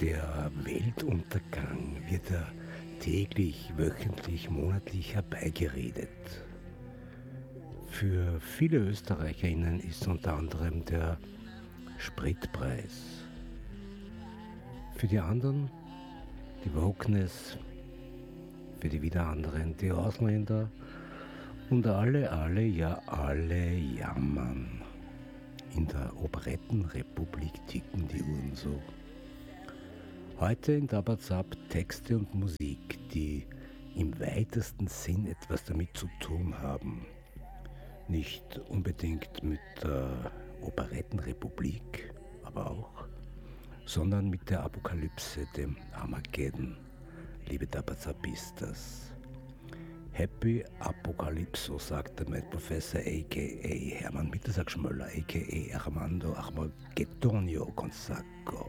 Der Weltuntergang wird ja täglich, wöchentlich, monatlich herbeigeredet. Für viele ÖsterreicherInnen ist unter anderem der Spritpreis. Für die anderen die Wokeness, für die wieder anderen die Ausländer und alle jammern. In der Operettenrepublik ticken die Uhren so. Heute in Dabazab Texte und Musik, die im weitesten Sinn etwas damit zu tun haben. Nicht unbedingt mit der Operettenrepublik, aber auch, sondern mit der Apokalypse, dem Armageddon, liebe Dabazabistas. Happy Apokalypso, sagte mein Professor a.k.a. Hermann Mittersack-Schmöller, a.k.a. Armando Armageddonio Gonzago.